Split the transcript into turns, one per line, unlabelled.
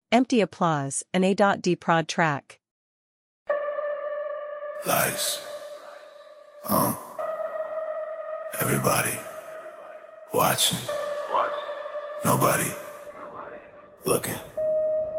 Empty applause, an A.D prod track.
Lights. Everybody watching. Nobody looking.